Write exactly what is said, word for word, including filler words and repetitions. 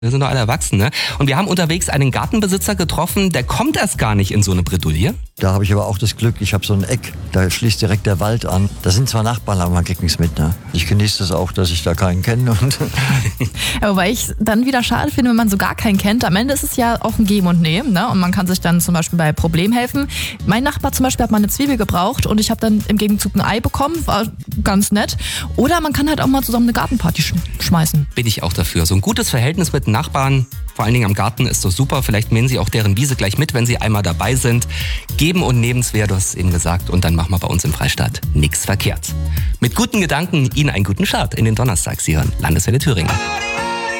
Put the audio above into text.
Wir sind doch alle erwachsen, ne? Und wir haben unterwegs einen Gartenbesitzer getroffen, der kommt erst gar nicht in so eine Bredouille. Da habe ich aber auch das Glück, ich habe so ein Eck, da schließt direkt der Wald an. Da sind zwar Nachbarn, aber man kriegt nichts mit. Ne? Ich genieße das auch, dass ich da keinen kenne. Und ja, wobei ich dann wieder schade finde, wenn man so gar keinen kennt. Am Ende ist es ja auch ein Geben und Nehmen, ne? Und man kann sich dann zum Beispiel bei Problemen helfen. Mein Nachbar zum Beispiel hat mal eine Zwiebel gebraucht und ich habe dann im Gegenzug ein Ei bekommen, war ganz nett. Oder man kann halt auch mal zusammen eine Gartenparty sch- schmeißen. Bin ich auch dafür. So ein gutes Verhältnis mit Nachbarn, vor allen Dingen am Garten, ist doch super. Vielleicht mähen Sie auch deren Wiese gleich mit, wenn Sie einmal dabei sind. Geben und Nebenswehr, du hast es eben gesagt. Und dann machen wir bei uns im Freistaat nichts verkehrt. Mit guten Gedanken Ihnen einen guten Start in den Donnerstag. Sie hören Landeswelle Thüringen.